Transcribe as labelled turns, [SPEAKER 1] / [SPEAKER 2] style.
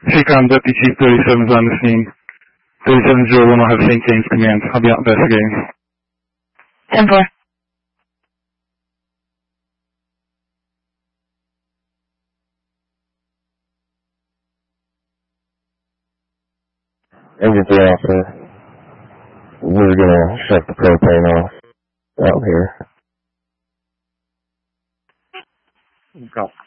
[SPEAKER 1] Seacom Deputy Chief 37 is on the scene. 3701 will have St. James command. I'll be out investigating.
[SPEAKER 2] 10-4.
[SPEAKER 3] Engine 3 officer. We're gonna shut the propane off out here.
[SPEAKER 1] Go.